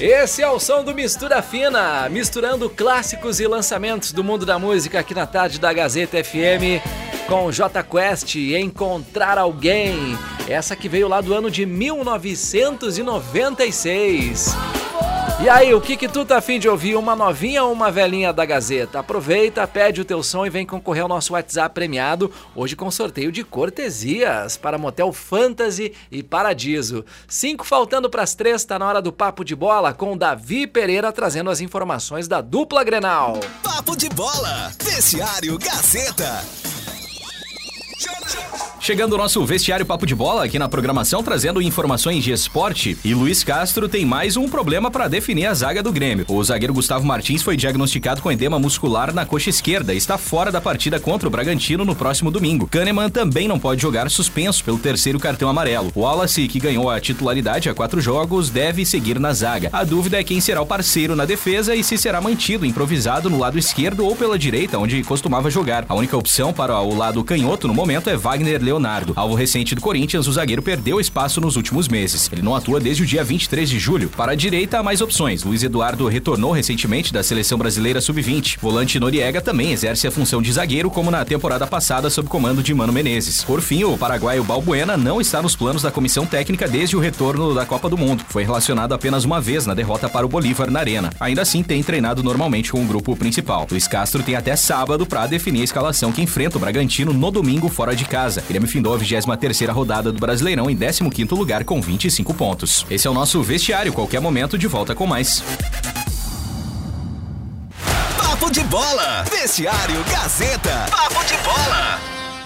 Esse é o som do Mistura Fina, misturando clássicos e lançamentos do mundo da música aqui na tarde da Gazeta FM com J Quest, Encontrar Alguém. Essa que veio lá do ano de 1996. E aí, o que tu tá afim de ouvir? Uma novinha ou uma velhinha da Gazeta? Aproveita, pede o teu som e vem concorrer ao nosso WhatsApp premiado, hoje com sorteio de cortesias para Motel Fantasy e Paradiso. 5 faltando pras 3, tá na hora do Papo de Bola com Davi Pereira trazendo as informações da dupla Grenal. Papo de Bola, Vestiário Gazeta. Chegando o nosso Vestiário Papo de Bola aqui na programação, trazendo informações de esporte. E Luiz Castro tem mais um problema para definir a zaga do Grêmio. O zagueiro Gustavo Martins foi diagnosticado com edema muscular na coxa esquerda e está fora da partida contra o Bragantino no próximo domingo. Kahneman também não pode jogar, suspenso pelo 3º cartão amarelo. O Wallace, que ganhou a titularidade há 4 jogos, deve seguir na zaga. A dúvida é quem será o parceiro na defesa e se será mantido improvisado no lado esquerdo ou pela direita, onde costumava jogar. A única opção para o lado canhoto no momento é Wagner Leonardo. Alvo recente do Corinthians, o zagueiro perdeu espaço nos últimos meses. Ele não atua desde o dia 23 de julho. Para a direita, há mais opções. Luiz Eduardo retornou recentemente da Seleção Brasileira Sub-20. Volante Noriega também exerce a função de zagueiro, como na temporada passada sob comando de Mano Menezes. Por fim, o paraguaio Balbuena não está nos planos da comissão técnica desde o retorno da Copa do Mundo. Foi relacionado apenas uma vez na derrota para o Bolívar na Arena. Ainda assim, tem treinado normalmente com o grupo principal. Luiz Castro tem até sábado para definir a escalação que enfrenta o Bragantino no domingo fora de casa. O Grêmio findou a 23ª rodada do Brasileirão em 15º lugar com 25 pontos. Esse é o nosso Vestiário, qualquer momento de volta com mais. Papo de Bola, Vestiário Gazeta. Papo de Bola.